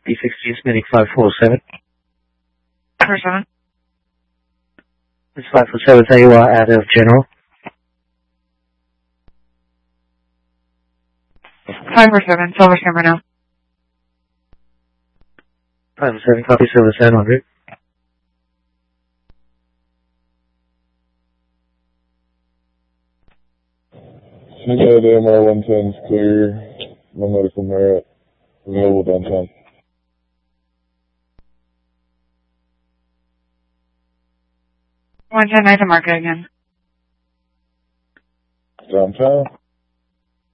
B16 Medic 547. 547. It's 547, tell you are out of General. 547, Silver Sand right now. 547, copy Silver Sand, 100. Snake AMR 110 is clear. No medical merit. Available downtown. One 10 night to market again. Downtown?